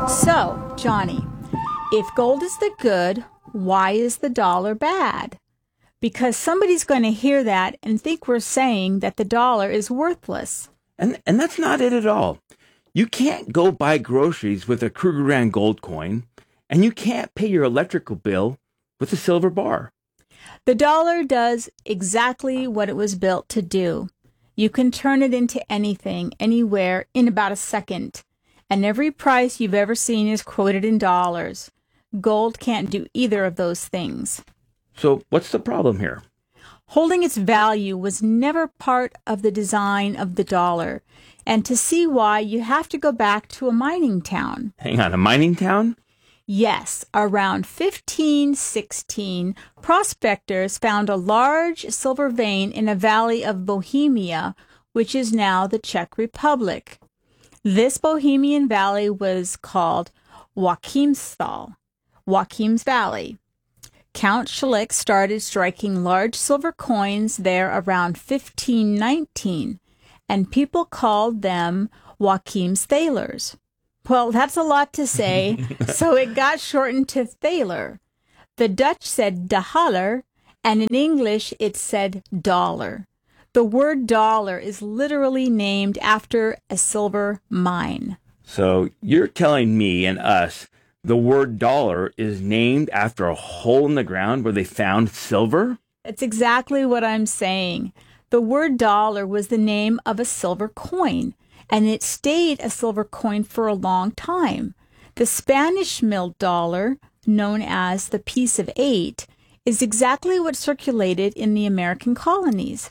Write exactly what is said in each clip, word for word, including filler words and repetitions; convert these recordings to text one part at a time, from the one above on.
So, Johnny, if gold is the good, why is the dollar bad? Because somebody's going to hear that and think we're saying that the dollar is worthless. And and that's not it at all. You can't go buy groceries with a Krugerrand gold coin, and you can't pay your electrical bill with a silver bar. The dollar does exactly what it was built to do. You can turn it into anything, anywhere, in about a second. And every price you've ever seen is quoted in dollars. Gold can't do either of those things. So what's the problem here? Holding its value was never part of the design of the dollar. And to see why, you have to go back to a mining town. Hang on, a mining town? Yes, around fifteen sixteen, prospectors found a large silver vein in a valley of Bohemia, which is now the Czech Republic. This Bohemian valley was called Joachimsthal, Joachim's Valley. Count Schlick started striking large silver coins there around fifteen nineteen, and people called them Joachim's thalers. Well, that's a lot to say, so it got shortened to thaler. The Dutch said de haller, and in English it said dollar. The word dollar is literally named after a silver mine. So you're telling me and us the word dollar is named after a hole in the ground where they found silver? That's exactly what I'm saying. The word dollar was the name of a silver coin, and it stayed a silver coin for a long time. The Spanish milled dollar, known as the piece of eight, is exactly what circulated in the American colonies.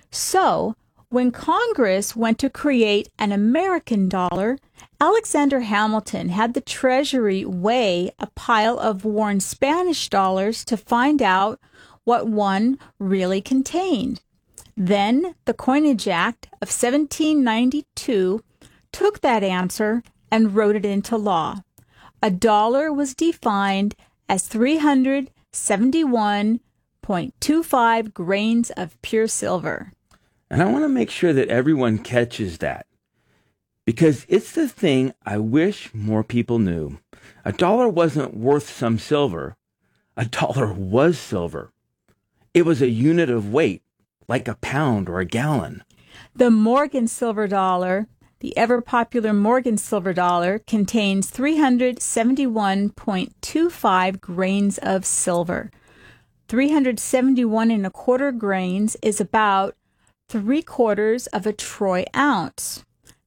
So, when Congress went to create an American dollar, Alexander Hamilton had the Treasury weigh a pile of worn Spanish dollars to find out what one really contained. Then the Coinage Act of seventeen ninety-two took that answer and wrote it into law. A dollar was defined as three hundred seventy-one point two five grains of pure silver. And I want to make sure that everyone catches that, because it's the thing I wish more people knew. A dollar wasn't worth some silver. A dollar was silver. It was a unit of weight, like a pound or a gallon. The Morgan silver dollar, the ever-popular Morgan silver dollar, contains three hundred seventy-one point two five grains of silver. three hundred seventy-one and a quarter grains is about three quarters of a troy ounce.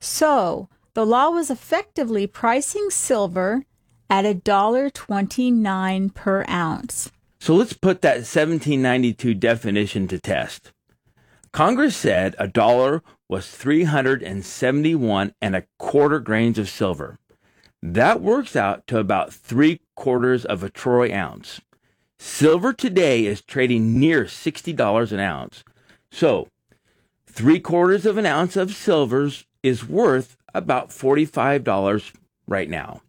So, the law was effectively pricing silver at a dollar twenty-nine per ounce. So let's put that seventeen ninety-two definition to test. Congress said a dollar was three hundred seventy-one and a quarter grains of silver. That works out to about three quarters of a troy ounce. Silver today is trading near sixty dollars an ounce. So, three quarters of an ounce of silver is worth about forty-five dollars right now.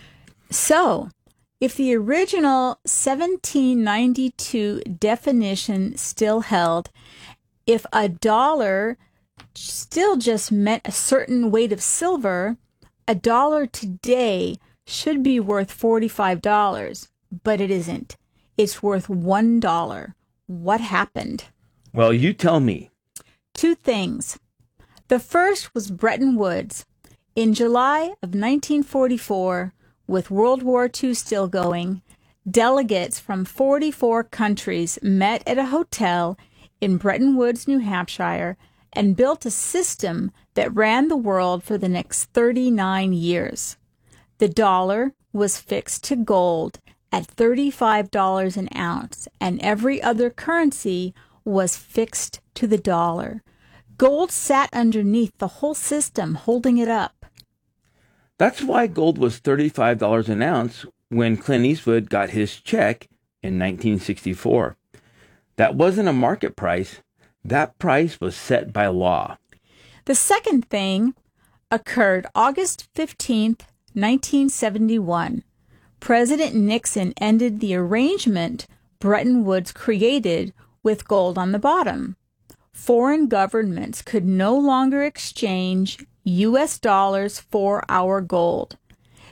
So, if the original seventeen ninety-two definition still held, if a dollar still just meant a certain weight of silver, a dollar today should be worth forty-five dollars, but it isn't. It's worth one dollar. What happened? Well, you tell me. Two things. The first was Bretton Woods. In July of nineteen forty-four, with World War Two still going, delegates from forty-four countries met at a hotel in Bretton Woods, New Hampshire, and built a system that ran the world for the next thirty-nine years. The dollar was fixed to gold at thirty-five dollars an ounce, and every other currency was fixed to the dollar. Gold sat underneath the whole system, holding it up. That's why gold was thirty-five dollars an ounce when Clint Eastwood got his check in nineteen sixty-four. That wasn't a market price. That price was set by law. The second thing occurred August fifteenth, nineteen seventy-one. President Nixon ended the arrangement Bretton Woods created with gold on the bottom. Foreign governments could no longer exchange U S dollars for our gold.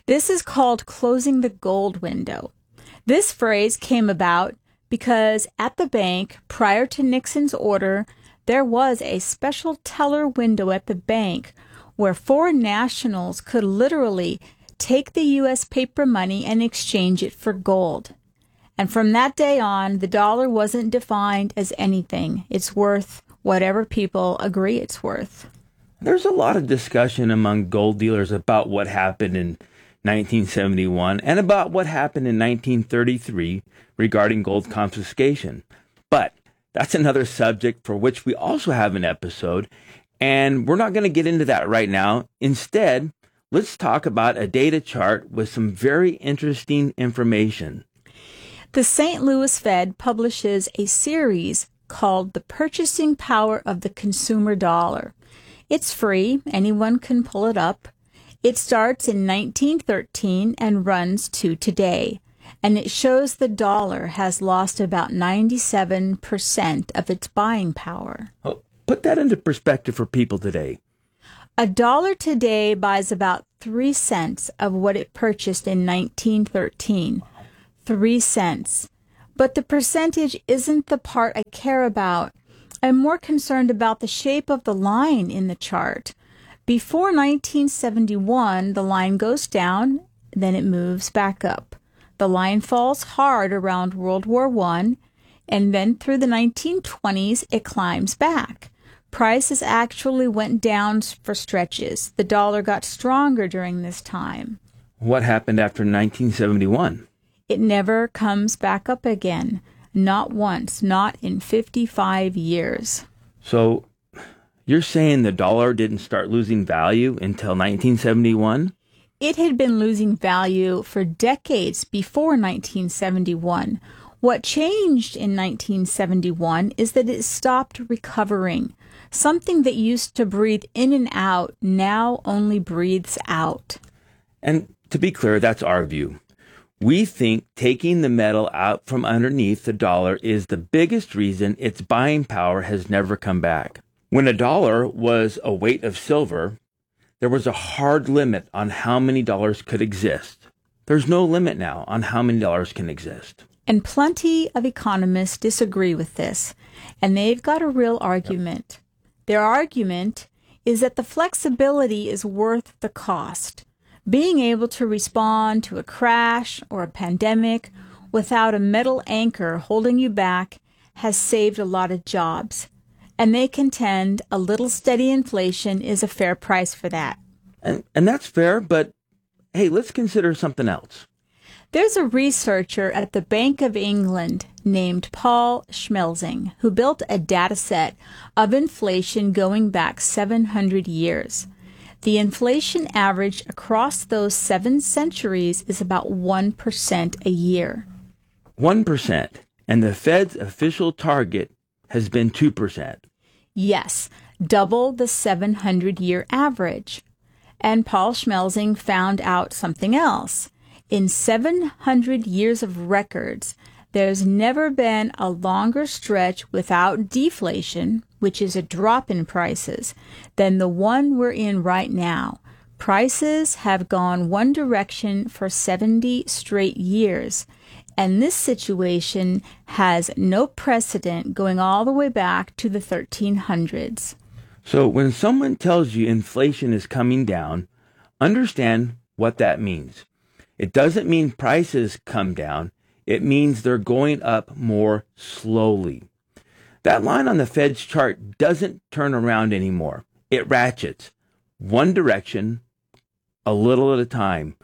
This is called closing the gold window. This phrase came about because at the bank, prior to Nixon's order, there was a special teller window at the bank where foreign nationals could literally take the U S paper money and exchange it for gold. And from that day on, the dollar wasn't defined as anything. It's worth whatever people agree it's worth. There's a lot of discussion among gold dealers about what happened in nineteen seventy-one and about what happened in nineteen thirty-three regarding gold confiscation. But that's another subject for which we also have an episode, and we're not going to get into that right now. Instead, let's talk about a data chart with some very interesting information. The Saint Louis Fed publishes a series called The Purchasing Power of the Consumer Dollar. It's free. Anyone can pull it up. It starts in nineteen thirteen and runs to today, and it shows the dollar has lost about ninety-seven percent of its buying power. Oh, put that into perspective for people today. A dollar today buys about three cents of what it purchased in nineteen thirteen. Three cents. But the percentage isn't the part I care about. I'm more concerned about the shape of the line in the chart. Before nineteen seventy-one, the line goes down, then it moves back up. The line falls hard around World War One, and then through the nineteen twenties, it climbs back. Prices actually went down for stretches. The dollar got stronger during this time. What happened after nineteen seventy-one? It never comes back up again. Not once, not in fifty-five years. So you're saying the dollar didn't start losing value until nineteen seventy-one? It had been losing value for decades before nineteen seventy-one. What changed in nineteen seventy-one is that it stopped recovering. Something that used to breathe in and out now only breathes out. And to be clear, that's our view. We think taking the metal out from underneath the dollar is the biggest reason its buying power has never come back. When a dollar was a weight of silver, there was a hard limit on how many dollars could exist. There's no limit now on how many dollars can exist. And plenty of economists disagree with this, and they've got a real argument. Their argument is that the flexibility is worth the cost. Being able to respond to a crash or a pandemic without a metal anchor holding you back has saved a lot of jobs. And they contend a little steady inflation is a fair price for that. And, and that's fair, but hey, let's consider something else. There's a researcher at the Bank of England named Paul Schmelzing who built a data set of inflation going back seven hundred years. The inflation average across those seven centuries is about one percent a year. one percent. And the Fed's official target has been two percent. Yes, double the seven hundred year average. And Paul Schmelzing found out something else. In seven hundred years of records, there's never been a longer stretch without deflation, which is a drop in prices, than the one we're in right now. Prices have gone one direction for seventy straight years, and this situation has no precedent going all the way back to the thirteen hundreds. So when someone tells you inflation is coming down, understand what that means. It doesn't mean prices come down. It means they're going up more slowly. That line on the Fed's chart doesn't turn around anymore. It ratchets one direction, a little at a time.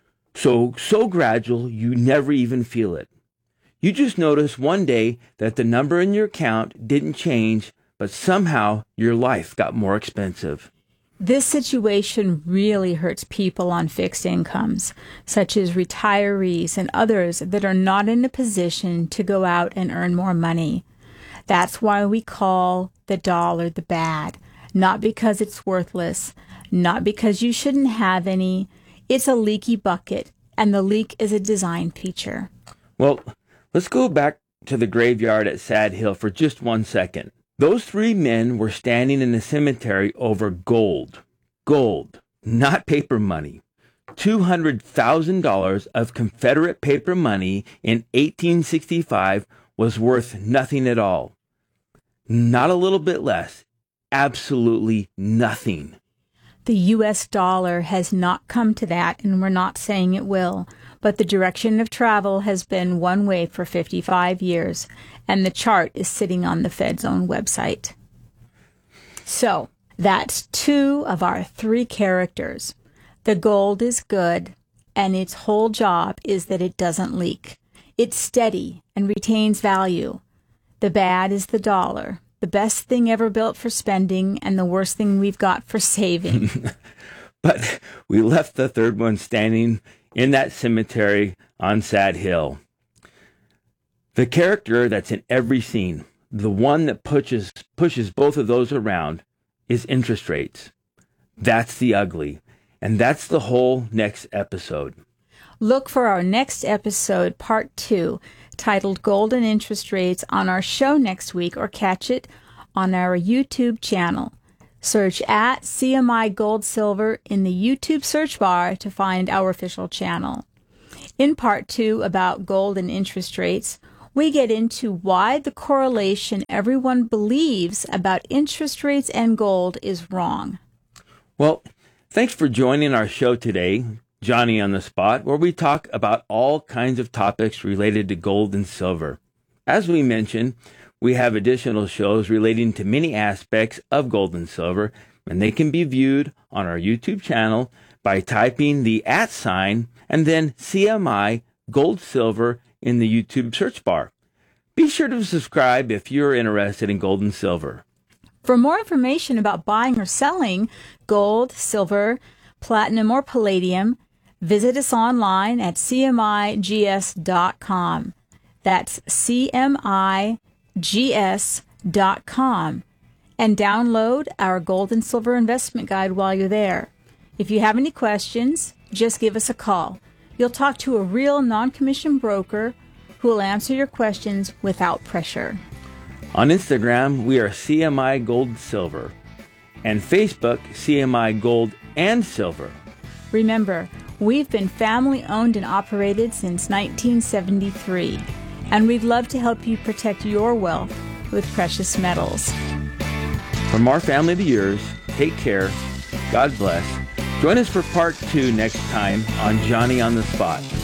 So, so gradual, you never even feel it. You just notice one day that the number in your account didn't change, but somehow your life got more expensive. This situation really hurts people on fixed incomes, such as retirees and others that are not in a position to go out and earn more money. That's why we call the dollar the bad, not because it's worthless, not because you shouldn't have any. It's a leaky bucket, and the leak is a design feature. Well, let's go back to the graveyard at Sad Hill for just one second. Those three men were standing in the cemetery over gold. Gold, not paper money. two hundred thousand dollars of Confederate paper money in eighteen sixty-five was worth nothing at all. Not a little bit less. Absolutely nothing. The U S dollar has not come to that, and we're not saying it will. But the direction of travel has been one way for fifty-five years, and the chart is sitting on the Fed's own website. So, that's two of our three characters. The gold is good, and its whole job is that it doesn't leak. It's steady and retains value. The bad is the dollar, the best thing ever built for spending and the worst thing we've got for saving. But we left the third one standing in that cemetery on Sad Hill. The character that's in every scene, the one that pushes pushes both of those around, is interest rates. That's the ugly. And that's the whole next episode. Look for our next episode, part two, titled Golden Interest Rates, on our show next week, or catch it on our YouTube channel. Search at C M I Gold Silver in the YouTube search bar to find our official channel. In part two, about gold and interest rates, we get into why the correlation everyone believes about interest rates and gold is wrong. Well, thanks for joining our show today, Johnny on the Spot, where we talk about all kinds of topics related to gold and silver. As we mentioned, we have additional shows relating to many aspects of gold and silver, and they can be viewed on our YouTube channel by typing the at sign and then C M I Gold Silver in the YouTube search bar. Be sure to subscribe if you're interested in gold and silver. For more information about buying or selling gold, silver, platinum, or palladium, visit us online at C M I G S dot com. That's C M I G S dot com. And download our Gold and Silver Investment Guide while you're there. If you have any questions, just give us a call. You'll talk to a real non-commissioned broker who will answer your questions without pressure. On Instagram, we are C M I Gold Silver, and Facebook, C M I Gold and Silver. Remember, we've been family-owned and operated since nineteen seventy-three, and we'd love to help you protect your wealth with precious metals. From our family to yours, take care, God bless. Join us for part two next time on Johnny on the Spot.